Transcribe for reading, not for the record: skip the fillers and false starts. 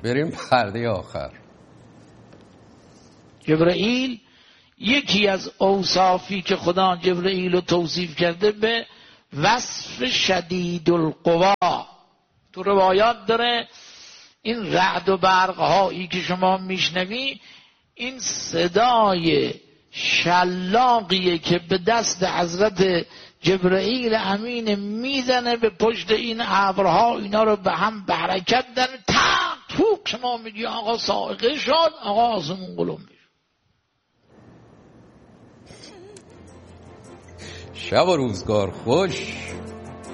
بریم پرده آخر. جبرائیل یکی از اوصافی که خدا جبرائیل رو توصیف کرده به وصف شدید القوا. تو روایات داره این رعد و برق هایی که شما میشنوی این صدای شلاقیه که به دست حضرت جبرائیل امین میزنه به پشت این ابرها، اینا رو به هم برکت دن تق توک. شما میگی آقا صاعقه شد، آقا آسمون قلم میشه. شب و روزگار خوش.